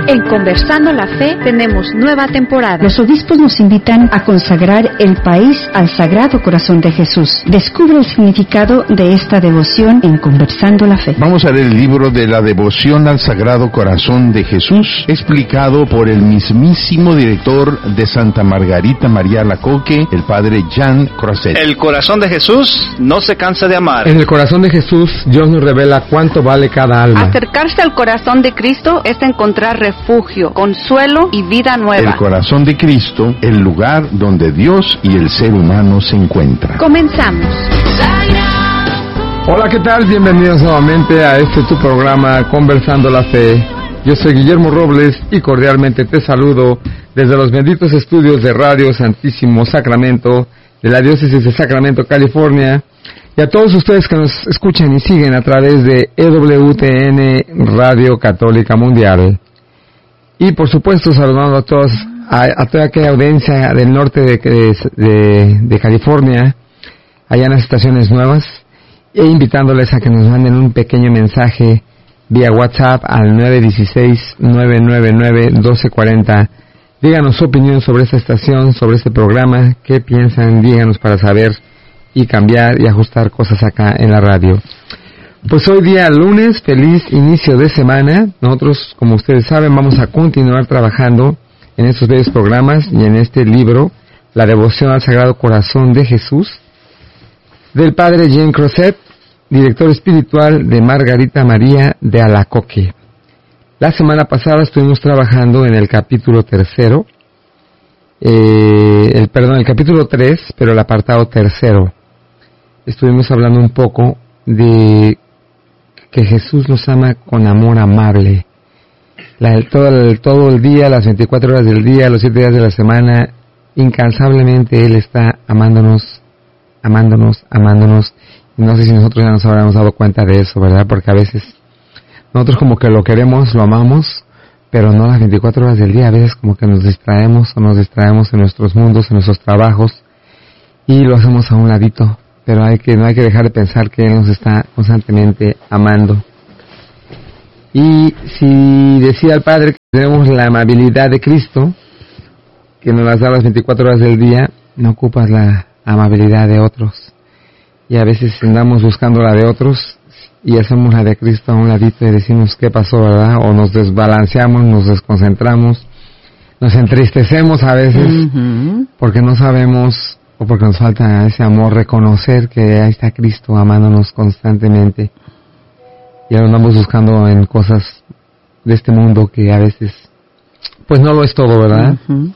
En Conversando la Fe tenemos nueva temporada. Los obispos nos invitan a consagrar el país al Sagrado Corazón de Jesús. Descubre el significado de esta devoción en Conversando la Fe. Vamos a leer el libro de la devoción al Sagrado Corazón de Jesús, explicado por el mismísimo director de Santa Margarita María Alacoque, el padre Jean Croiset. El corazón de Jesús no se cansa de amar. En el corazón de Jesús, Dios nos revela cuánto vale cada alma. Acercarse al corazón de Cristo es encontrar refugio, consuelo y vida nueva. El corazón de Cristo, el lugar donde Dios y el ser humano se encuentran. Comenzamos. Hola, ¿qué tal? Bienvenidos nuevamente a tu programa Conversando la Fe. Yo soy Guillermo Robles y cordialmente te saludo desde los benditos estudios de Radio Santísimo Sacramento de la Diócesis de Sacramento, California, y a todos ustedes que nos escuchan y siguen a través de EWTN Radio Católica Mundial. Y por supuesto saludando a todos, a toda aquella audiencia del norte de California, allá en las estaciones nuevas, e invitándoles a que nos manden un pequeño mensaje vía WhatsApp al 916-999-1240. Díganos su opinión sobre esta estación, sobre este programa, qué piensan, díganos para saber y cambiar y ajustar cosas acá en la radio. Pues hoy día lunes, feliz inicio de semana. Nosotros, como ustedes saben, vamos a continuar trabajando en estos bellos programas y en este libro, La Devoción al Sagrado Corazón de Jesús, del padre Jean Croiset, director espiritual de Margarita María de Alacoque. La semana pasada estuvimos trabajando en el capítulo tercero, el capítulo 3, pero el apartado tercero. Estuvimos hablando un poco de que Jesús nos ama con amor amable. Todo el día, las 24 horas del día, los 7 días de la semana, incansablemente Él está amándonos. Y no sé si nosotros ya nos habremos dado cuenta de eso, ¿verdad? Porque a veces nosotros como que lo queremos, lo amamos, pero no las 24 horas del día. A veces como que nos distraemos en nuestros mundos, en nuestros trabajos, y lo hacemos a un ladito. Pero no hay que dejar de pensar que Él nos está constantemente amando. Y si decía el Padre que tenemos la amabilidad de Cristo, que nos las da las 24 horas del día, no ocupas la amabilidad de otros. Y a veces andamos buscando la de otros y hacemos la de Cristo a un ladito y decimos qué pasó, ¿verdad? O nos desbalanceamos, nos desconcentramos, nos entristecemos a veces porque no sabemos, o porque nos falta ese amor, reconocer que ahí está Cristo amándonos constantemente. Y ahora andamos buscando en cosas de este mundo que a veces, pues no lo es todo, ¿verdad?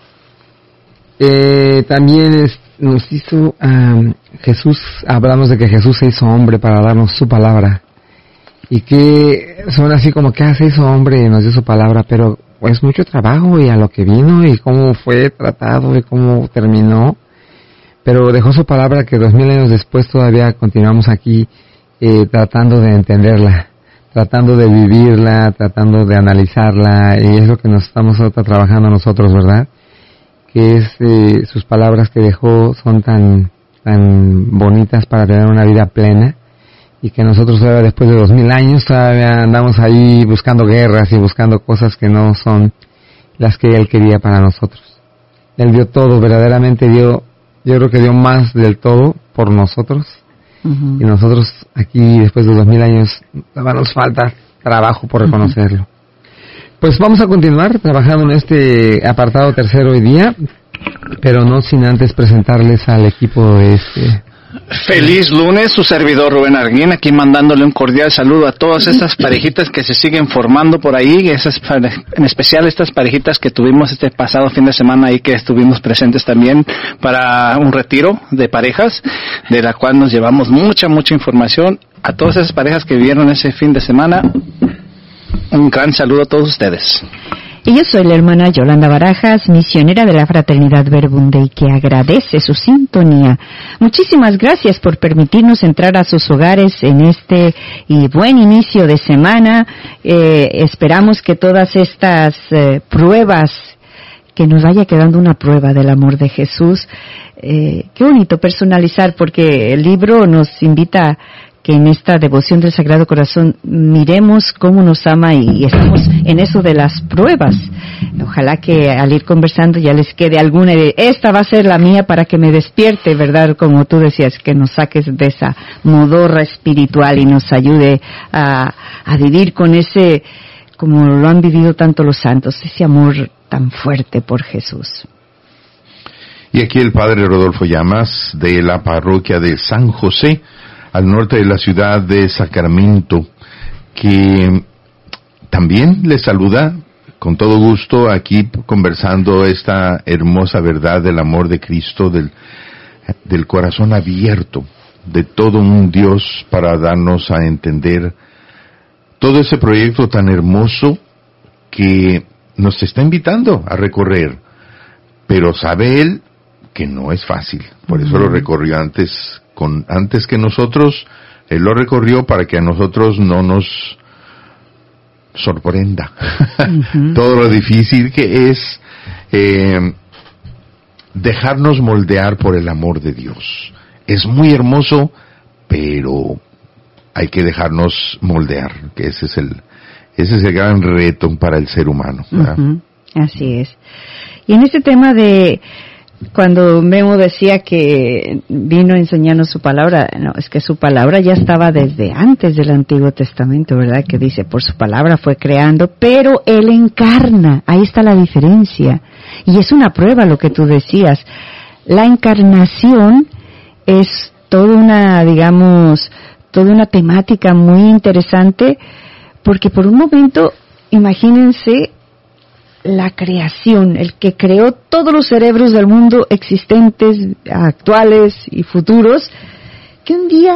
También nos hizo Jesús, hablamos de que Jesús se hizo hombre para darnos su palabra. Y que son así como que se hizo hombre y nos dio su palabra, pero pues mucho trabajo y a lo que vino y cómo fue tratado y cómo terminó. Pero dejó su palabra que 2000 años después todavía continuamos aquí tratando de entenderla, tratando de vivirla, tratando de analizarla, y es lo que nos estamos trabajando nosotros, ¿verdad? Que es sus palabras que dejó son tan bonitas para tener una vida plena, y que nosotros todavía después de 2000 años todavía andamos ahí buscando guerras y buscando cosas que no son las que Él quería para nosotros. Él dio todo, verdaderamente dio. Yo creo que dio más del todo por nosotros. Y nosotros aquí, después de 2000 años, nos falta trabajo por reconocerlo. Pues vamos a continuar trabajando en este apartado tercero hoy día, pero no sin antes presentarles al equipo de Feliz lunes, su servidor Rubén Arguín, aquí mandándole un cordial saludo a todas estas parejitas que se siguen formando por ahí, en especial estas parejitas que tuvimos este pasado fin de semana ahí, que estuvimos presentes también para un retiro de parejas, de la cual nos llevamos mucha información. A todas esas parejas que vivieron ese fin de semana, un gran saludo a todos ustedes. Y yo soy la hermana Yolanda Barajas, misionera de la Fraternidad Verbum Dei, que agradece su sintonía. Muchísimas gracias por permitirnos entrar a sus hogares en este buen inicio de semana. Esperamos que todas estas pruebas, que nos vaya quedando una prueba del amor de Jesús. Qué bonito personalizar, porque el libro nos invita que en esta devoción del Sagrado Corazón miremos cómo nos ama y estamos en eso de las pruebas. Ojalá que al ir conversando ya les quede alguna de esta va a ser la mía para que me despierte, ¿verdad? Como tú decías, que nos saques de esa modorra espiritual y nos ayude a vivir con ese, como lo han vivido tanto los santos, ese amor tan fuerte por Jesús. Y aquí el padre Rodolfo Llamas, de la parroquia de San José, al norte de la ciudad de Sacramento, que también les saluda con todo gusto aquí conversando esta hermosa verdad del amor de Cristo, del corazón abierto, de todo un Dios para darnos a entender todo ese proyecto tan hermoso que nos está invitando a recorrer, pero sabe Él que no es fácil, por eso lo recorrió antes que nosotros. Él lo recorrió para que a nosotros no nos sorprenda todo lo difícil que es dejarnos moldear por el amor de Dios. Es muy hermoso, pero hay que dejarnos moldear, que ese es el gran reto para el ser humano, ¿verdad? Así es. Y en este tema de cuando Memo decía que vino a enseñarnos su palabra, no, es que su palabra ya estaba desde antes del Antiguo Testamento, ¿verdad? Que dice, por su palabra fue creando, pero Él encarna, ahí está la diferencia. Y es una prueba lo que tú decías. La encarnación es toda una, digamos, toda una temática muy interesante, porque por un momento, imagínense la creación, el que creó todos los cerebros del mundo existentes, actuales y futuros, que un día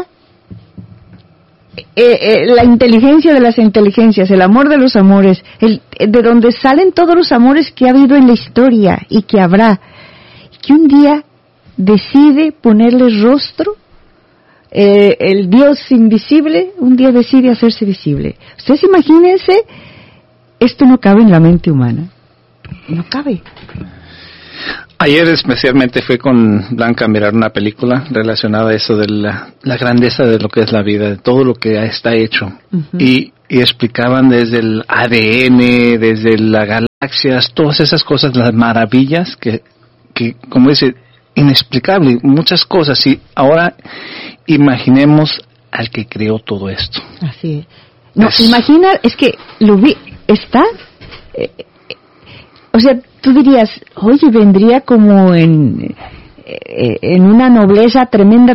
la inteligencia de las inteligencias, el amor de los amores, de donde salen todos los amores que ha habido en la historia y que habrá, que un día decide ponerle rostro, el Dios invisible, un día decide hacerse visible. Ustedes imagínense, esto no cabe en la mente humana. No cabe. Ayer especialmente fui con Blanca a mirar una película relacionada a eso de la grandeza de lo que es la vida, de todo lo que está hecho. Y explicaban desde el ADN, desde las galaxias, todas esas cosas, las maravillas que como dice, inexplicable, muchas cosas. Y ahora imaginemos al que creó todo esto. Así es. No, imagina, es que lo vi, está... o sea, tú dirías, oye, vendría como en una nobleza tremenda.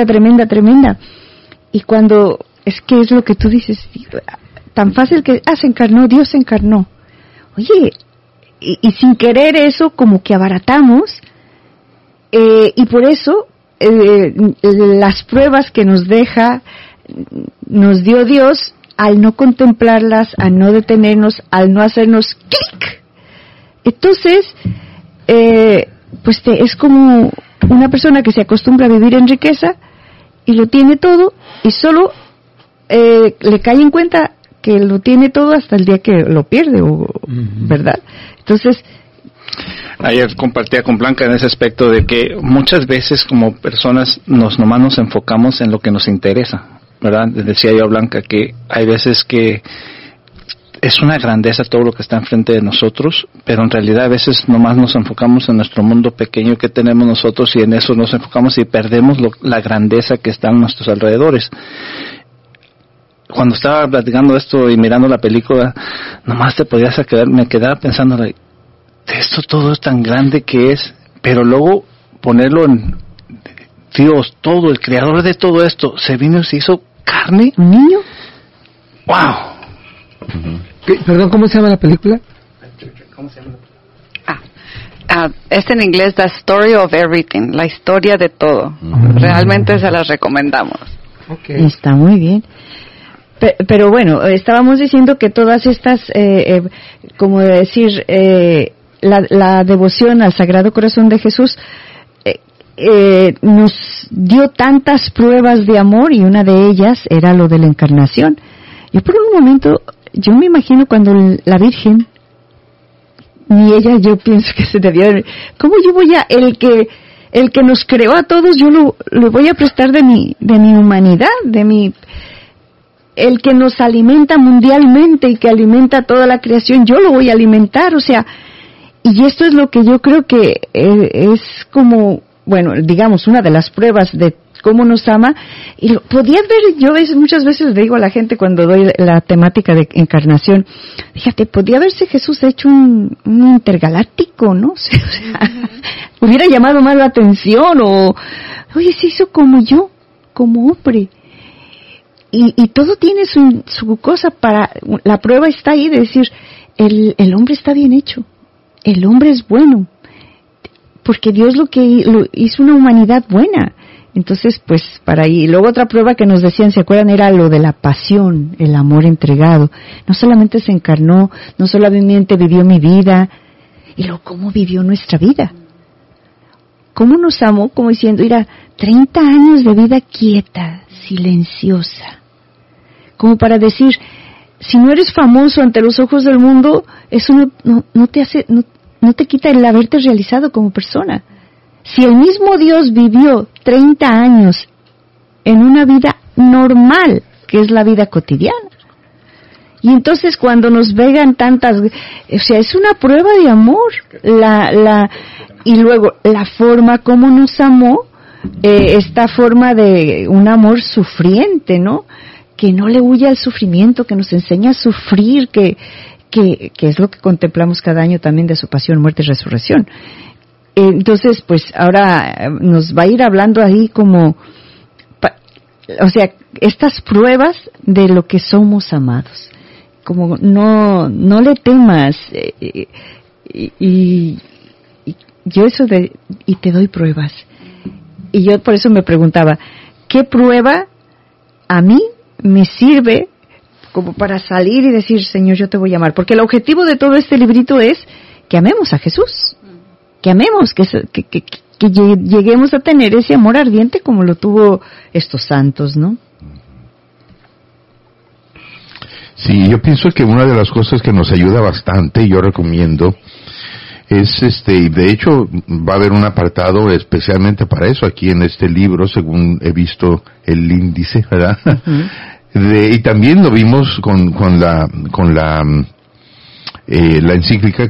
Y cuando, es que es lo que tú dices, tan fácil que, se encarnó, Dios se encarnó. Oye, y sin querer eso como que abaratamos, y por eso las pruebas que nos nos dio Dios, al no contemplarlas, al no detenernos, al no hacernos clic. Entonces, es como una persona que se acostumbra a vivir en riqueza y lo tiene todo y solo le cae en cuenta que lo tiene todo hasta el día que lo pierde, ¿verdad? Entonces, ayer compartía con Blanca en ese aspecto de que muchas veces como personas nomás nos enfocamos en lo que nos interesa, ¿verdad? Decía yo a Blanca que hay veces que es una grandeza todo lo que está enfrente de nosotros, pero en realidad a veces nomás nos enfocamos en nuestro mundo pequeño que tenemos nosotros y en eso nos enfocamos y perdemos la grandeza que está en nuestros alrededores. Cuando estaba platicando esto y mirando la película, nomás me quedaba pensando, esto todo es tan grande que es, pero luego ponerlo en Dios, todo, el creador de todo esto, se vino y se hizo carne. ¿Un niño? ¡Wow! Perdón, ¿cómo se llama la película? ¿Cómo se llama? Es en inglés The Story of Everything, la historia de todo. Realmente se las recomendamos. Okay. Está muy bien. Pero bueno, estábamos diciendo que todas estas, como decir, la devoción al Sagrado Corazón de Jesús nos dio tantas pruebas de amor y una de ellas era lo de la encarnación. Yo por un momento, yo me imagino cuando la Virgen, ni ella, yo pienso que se debía de... ¿Cómo yo voy a... el que nos creó a todos, yo lo voy a prestar de mi humanidad, el que nos alimenta mundialmente y que alimenta toda la creación, yo lo voy a alimentar, o sea, y esto es lo que yo creo que es como, bueno, digamos, una de las pruebas de cómo nos ama. Y podías ver, yo muchas veces le digo a la gente cuando doy la temática de encarnación, fíjate, podía haberse Jesús hecho un intergaláctico, ¿no? O sea, hubiera llamado más la atención, o, oye, se hizo como yo, como hombre. Y todo tiene su cosa para, la prueba está ahí de decir, el hombre está bien hecho, el hombre es bueno, porque Dios lo hizo una humanidad buena. Entonces, pues, para ahí. Y luego otra prueba que nos decían, ¿se acuerdan? Era lo de la pasión, el amor entregado. No solamente se encarnó, no solamente vivió mi vida, y luego cómo vivió nuestra vida. Cómo nos amó, como diciendo, mira, 30 años de vida quieta, silenciosa. Como para decir, si no eres famoso ante los ojos del mundo, eso no te quita el haberte realizado como persona. Si el mismo Dios vivió 30 años en una vida normal, que es la vida cotidiana. Y entonces cuando nos vean tantas, o sea, es una prueba de amor. Y luego la forma como nos amó, esta forma de un amor sufriente, ¿no? Que no le huye al sufrimiento, que nos enseña a sufrir, que es lo que contemplamos cada año también de su pasión, muerte y resurrección. Entonces, pues ahora nos va a ir hablando ahí como, o sea, estas pruebas de lo que somos amados. Como no le temas, y yo eso y te doy pruebas. Y yo por eso me preguntaba, ¿qué prueba a mí me sirve como para salir y decir, Señor, yo te voy a amar? Porque el objetivo de todo este librito es que amemos a Jesús. Que amemos, que lleguemos a tener ese amor ardiente como lo tuvo estos santos, ¿no? Sí, yo pienso que una de las cosas que nos ayuda bastante, yo recomiendo, es de hecho va a haber un apartado especialmente para eso aquí en este libro, según he visto el índice, ¿verdad? Uh-huh. Y también lo vimos con la encíclica